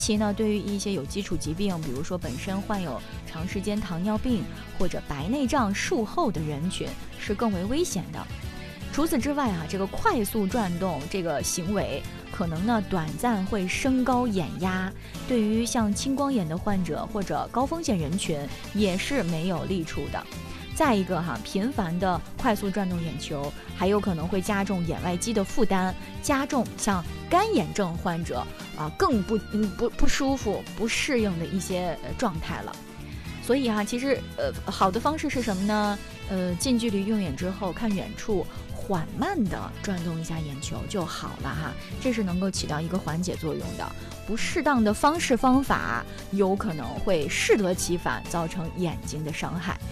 其呢，对于一些有基础疾病，比如说本身患有长时间糖尿病或者白内障术后的人群是更为危险的。除此之外啊，这个快速转动这个行为可能呢短暂会升高眼压，对于像青光眼的患者或者高风险人群也是没有利处的。再一个频繁的快速转动眼球还有可能会加重眼外肌的负担，加重像干眼症患者更不舒服、不适应的一些状态了。所以其实好的方式是什么呢？近距离用眼之后，看远处缓慢的转动一下眼球就好了这是能够起到一个缓解作用的。不适当的方式方法有可能会适得其反，造成眼睛的伤害。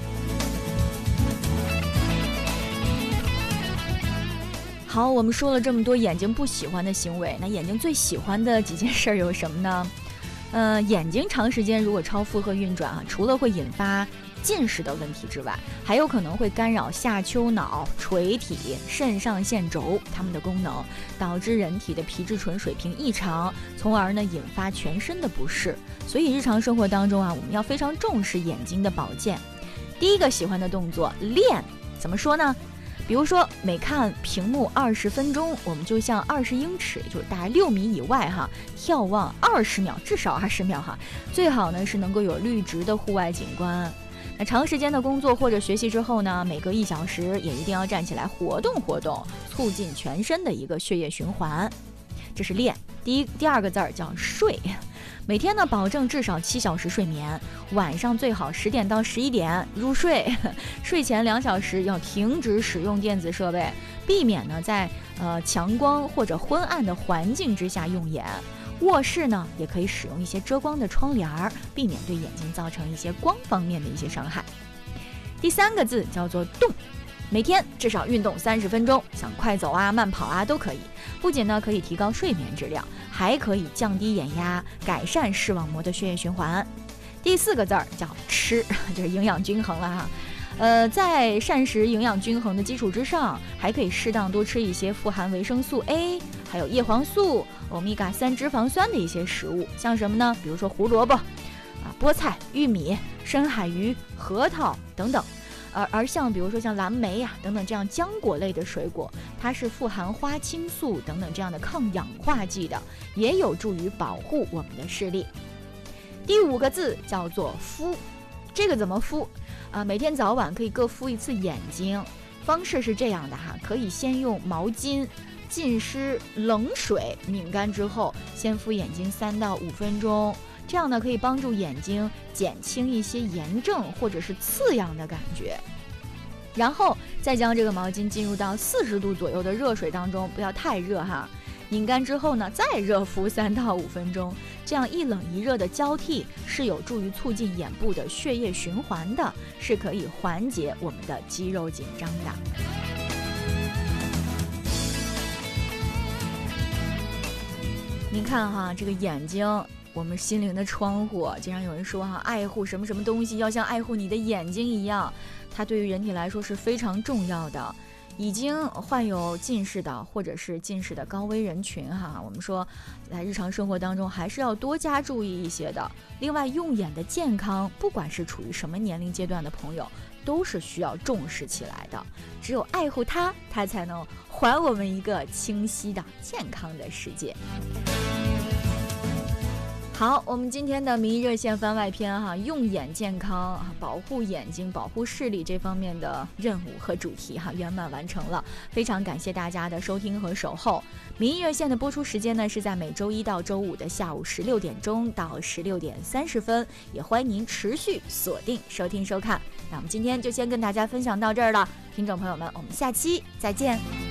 好，我们说了这么多眼睛不喜欢的行为，那眼睛最喜欢的几件事有什么呢？眼睛长时间如果超负荷运转除了会引发近视的问题之外，还有可能会干扰下丘脑、垂体、肾上腺轴它们的功能，导致人体的皮质醇水平异常，从而呢引发全身的不适。所以日常生活当中我们要非常重视眼睛的保健。第一个喜欢的动作练，怎么说呢？比如说每看屏幕20分钟，我们就向20英尺，就是大概6米以外眺望20秒，至少20秒最好呢是能够有绿植的户外景观。那长时间的工作或者学习之后呢，每隔1小时也一定要站起来活动活动，促进全身的一个血液循环。这是练。第二个字儿叫睡，每天呢保证至少7小时睡眠，晚上最好10点到11点入睡，睡前2小时要停止使用电子设备，避免呢在强光或者昏暗的环境之下用眼。卧室呢也可以使用一些遮光的窗帘，避免对眼睛造成一些光方面的一些伤害。第3个字叫做动，每天至少运动30分钟，像快走慢跑都可以。不仅呢可以提高睡眠质量，还可以降低眼压，改善视网膜的血液循环。第4个字儿叫吃，就是营养均衡了在膳食营养均衡的基础之上，还可以适当多吃一些富含维生素 A 还有叶黄素、欧米伽3脂肪酸的一些食物，像什么呢？比如说胡萝卜菠菜、玉米、深海鱼、核桃等等。而像比如说像蓝莓等等这样浆果类的水果，它是富含花青素等等这样的抗氧化剂的，也有助于保护我们的视力。第5个字叫做敷，这个怎么敷每天早晚可以各敷一次眼睛，方式是这样的可以先用毛巾浸湿冷水拧干之后，先敷眼睛3到5分钟，这样呢可以帮助眼睛减轻一些炎症或者是刺痒的感觉。然后再将这个毛巾进入到40度左右的热水当中，不要太热拧干之后呢，再热敷3到5分钟，这样一冷一热的交替是有助于促进眼部的血液循环的，是可以缓解我们的肌肉紧张的。您看这个眼睛，我们心灵的窗户，经常有人说爱护什么什么东西要像爱护你的眼睛一样，它对于人体来说是非常重要的。已经患有近视的或者是近视的高危人群我们说在日常生活当中还是要多加注意一些的。另外用眼的健康，不管是处于什么年龄阶段的朋友，都是需要重视起来的。只有爱护它，它才能还我们一个清晰的健康的世界。好，我们今天的名医热线番外篇用眼健康保护眼睛保护视力这方面的任务和主题圆满完成了，非常感谢大家的收听和守候。名医热线的播出时间呢是在每周1到周5的下午16点钟到16点30分，也欢迎您持续锁定收听收看。那我们今天就先跟大家分享到这儿了，听众朋友们，我们下期再见。